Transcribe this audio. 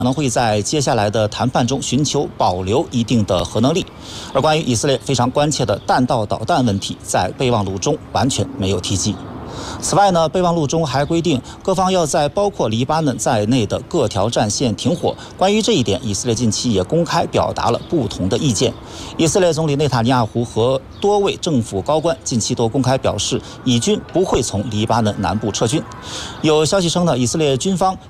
可能会在接下来的谈判中寻求保留一定的核能力。而关于以色列非常关切的弹道导弹问题，在备忘录中完全没有提及。此外呢，备忘录中还规定各方要在包括黎巴嫩在内的各条战线停火。关于这一点，以色列近期也公开表达了不同的意见。以色列总理内塔尼亚胡和多位政府高官近期都公开表示，以军不会从黎巴嫩南部撤军。有消息称呢，以色列军方